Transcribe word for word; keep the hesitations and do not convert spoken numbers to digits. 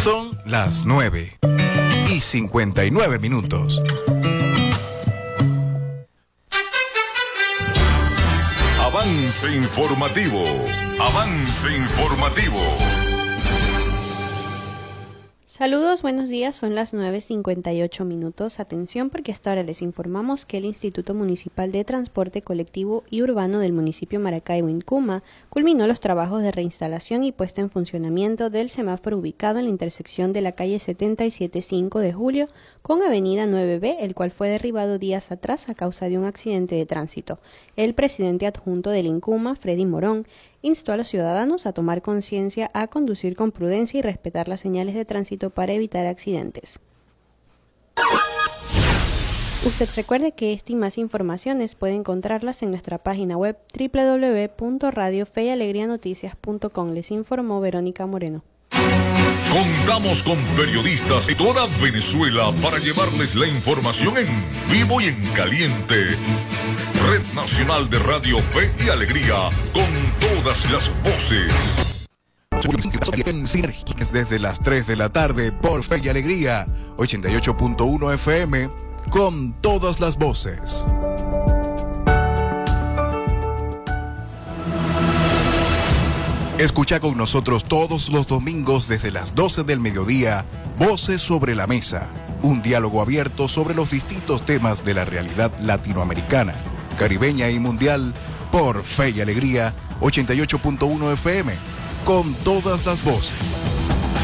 Son las nueve y cincuenta y nueve minutos. Avance informativo. Avance informativo. Saludos, buenos días, son las nueve cincuenta y ocho minutos. Atención porque hasta ahora les informamos que el Instituto Municipal de Transporte Colectivo y Urbano del municipio Maracaibo, Incuma, culminó los trabajos de reinstalación y puesta en funcionamiento del semáforo ubicado en la intersección de la calle setenta y siete cinco de julio con avenida nueve B, el cual fue derribado días atrás a causa de un accidente de tránsito. El presidente adjunto del Incuma, Freddy Morón, instó a los ciudadanos a tomar conciencia, a conducir con prudencia y respetar las señales de tránsito para evitar accidentes. Usted recuerde que esta y más informaciones puede encontrarlas en nuestra página web doble u doble u doble u punto radio fe y alegría noticias punto com. Les informó Verónica Moreno. Contamos con periodistas de toda Venezuela para llevarles la información en vivo y en caliente. Red Nacional de Radio Fe y Alegría, con todas las voces. En Sinergias desde las tres de la tarde por Fe y Alegría, ochenta y ocho punto uno F M, con todas las voces. Escucha con nosotros todos los domingos desde las doce del mediodía, Voces sobre la Mesa, un diálogo abierto sobre los distintos temas de la realidad latinoamericana, caribeña y mundial, por Fe y Alegría, ochenta y ocho punto uno F M, con todas las voces.